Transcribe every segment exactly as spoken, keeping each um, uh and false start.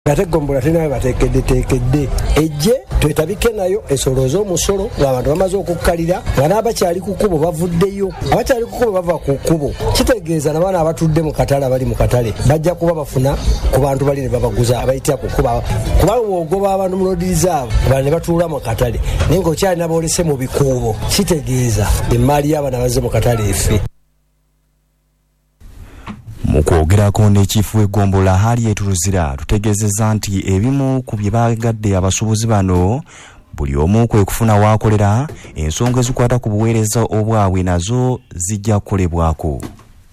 Ate gombola tena batekedde tekedde ejje twetabike nayo esolozo musolo abantu bamaze okukkalira bana abakyali ku kubo bavuddeyo abakyali ku kubo bava ku kubo kitegeeza nabana abatudde mu katale bali mu katale bajja kuba bafuna ku bantu bali ne babaguza abayitya ku kuba kuba ogoba abantu mu lodiza bali ne batuula mu katale ningo kyali nabolese mu bikubo kitegeeza emali y'abana baze mu katale efe. Mukwogerako n'ekifu egombola hali etuluzira tutegezeza nti ebimu ku bye bagadde abasuubuzi bano buli omu kwe kufuna waakolera ensonga ezikwata ku buweereza obwabwe nazo zijja kukolebwako.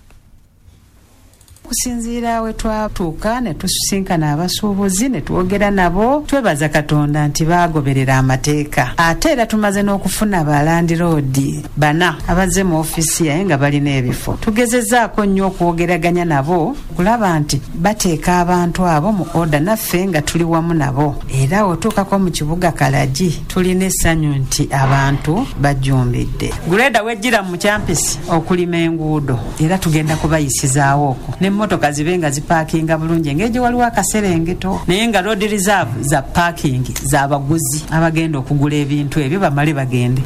Kusinziira we twatuuka ne tusinkana abasuubuzi ne twogera nabo twebaza Katonda nti baagoberera amateeka ate era tumaze n'okufuna ba landlord bana abazze mu ofisi yaye nga balina ebifo tugezezaako nnyo okwogeraganya nabo kulaba nti bateeka abantu abo mu oda naffe nga tuli wamu nabo era otuukako mu kibuga Kalagi tulina essanyu nti abantu bajjumbidde guleda wejjira mu kyampisi okulima enguudo era tugenda kubayisizaawoko ne motoka zibenga ziparkinga bulungi ngeje waliwo akaserengeto naye nga road reserve za parking za baguzi abagenda okugula ebintu ebyo bamale bagende.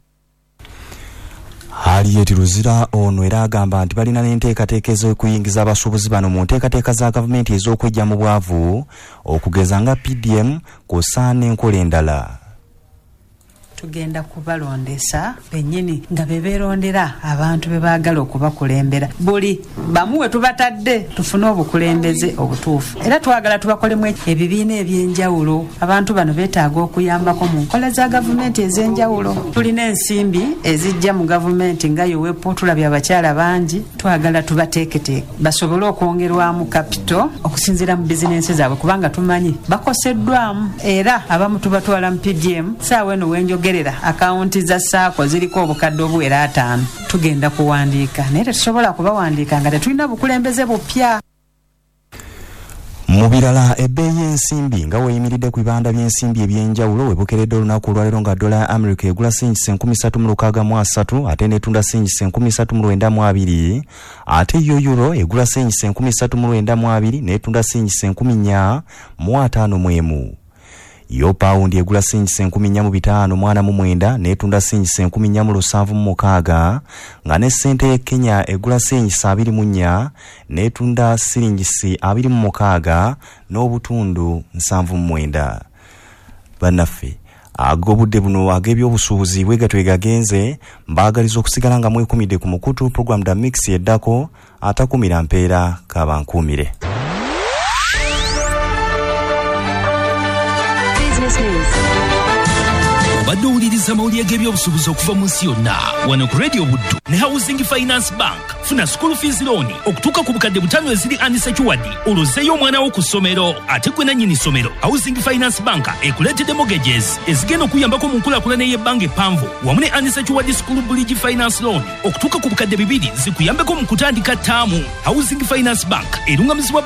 Hali yetiruzira ono era agamba nti balina n'enteekateeka ez'okuyingiza abasuubuzi bano mu nteekateeka za gavumenti ez'okwejja mu bwavu okugeza nga P D M kw'ossa n'enkola endala. Tugenda kubalondesa bennyini nga beberondera abantu bebaagala okubakulembera buli bamuwe tubatadde tufune obukulembeze obutuufu era twagala tubakolemu ebibiina ebyenjawulo abantu bano beetaaga okuyambako mu nkola za gavumenti ez'enjawulo tulina ensimbi ezijja mu gavumenti nga yowepo tulabye abakyala bangi twagala tubateeketeeke basobole okwongerwamu kapito okusinziira mu bizinensi zaabwe kubanga tumanyi bakoseddwamu era abamu tubatwala mu P D M saawa eno wenjogera akaunti za saako ziriko obukadde obuwera ataano tugenda kuwandiika naye tetusobola kubawandiika nga tetulina bukulembeze bupya. Mu birala ebbeeyi y'ensimbi nga weeyimiridde ku bibanda by'ensimbi ebyenjawulo webukeredde olunaku olwaleero nga dola ya America egula singisi enkumi ssatu mu lukaaga mu asatu ate n'etunda singisi enkumi ssatu mu lwenda mu abiri ate yo euro egula singisi enkumi ssatu mu lwenda mu abiri n'etunda singisi enkumi nnya mu ataano mu emu. Yo paundi egula singisi enkumi nnya mu bitaano mu ana mu mwenda n'etunda singisi enkumi nnya mu lusanvu mu mukaaga nga ne ssente y'e Kenya egula singisi abiri mu nnya n'etunda siringisi abiri mu mukaaga n'obutundu nsanvu mu mwenda. Bannaffe ag'obudde buno ag'ebyobusuubuzi bwe gatwe gagenze mbaagaliza okusigala nga mwekumidde ku mukutu program da mix eddako atakumira mpeera kabankuumire. Obadde owuliriza amawulire g'ebyobusuubuzi okuva mu nsi yonna wano ku Radio Buddu ne Housing Finance Bank. Funa school fees loan okutuuka ku bukadde butaano eziri unsecured olozzeeyo omwana wo ku ssomero ate gwe nannyini ssomero. Housing Finance Bank ekuleetedde mortgages ezigenda okuyambako mu nkulaakulana y'ebbanga eppanvu wamu ne unsecured school bridge finance loan okutuuka ku bukadde bibiri zikuyambeko mu kutandika ttaamu. Housing Finance Bank erungamizibwa